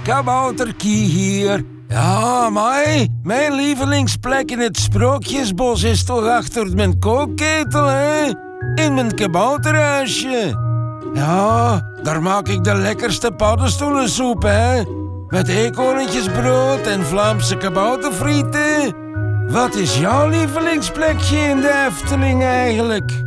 kabouterkie hier. Ja, maar mijn lievelingsplek in het Sprookjesbos is toch achter mijn kookketel, hè? In mijn kabouterhuisje. Ja, daar maak ik de lekkerste paddenstoelensoep, hè? Met eekhoorntjesbrood en Vlaamse kabouterfrieten. Wat is jouw lievelingsplekje in de Efteling eigenlijk?